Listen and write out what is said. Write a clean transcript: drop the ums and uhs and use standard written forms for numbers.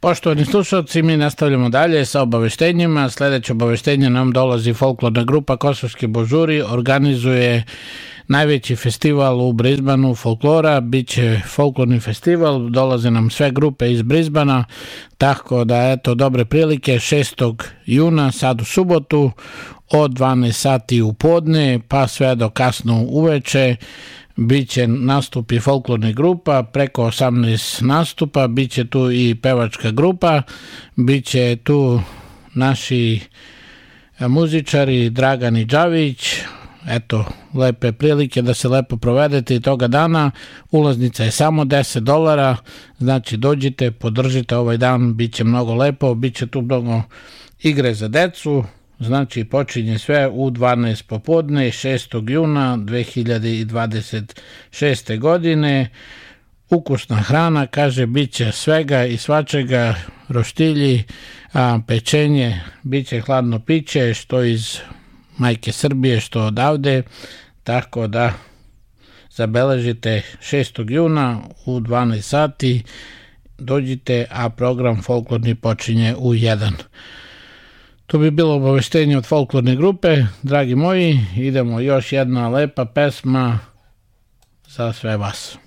Poštovani slušalci, mi nastavljamo dalje sa obaveštenjima. Sledeće obaveštenje nam dolazi folklorna grupa Kosovski Božuri, organizuje najveći festival u Brisbaneu folklora, biće folklorni festival, dolaze nam sve grupe iz Brisbana, tako da eto dobre prilike 6. juna, sad u subotu, od 12 sati u podne pa sve do kasno uveče. Biće nastupi folklornih grupa, preko 18 nastupa, biće tu i pevačka grupa, biće tu naši muzičari Dragan i Đavić. Eto, lepe prilike da se lepo provedete i toga dana. Ulaznica je samo $10, znači dođite, podržite ovaj dan, bit će mnogo lepo, bit će tu mnogo igre za decu. Znači počinje sve u 12 popodne 6. juna 2026. godine. Ukusna hrana, kaže, bit će svega i svačega, roštilji, pečenje, bit će hladno piće, što iz majke Srbije, što odavde, tako da zabeležite 6. juna u 12 sati, dođite, a program folklorni počinje u 1. To bi bilo obaveštenje od folklorne grupe. Dragi moji, idemo još jedna lepa pesma za sve vas.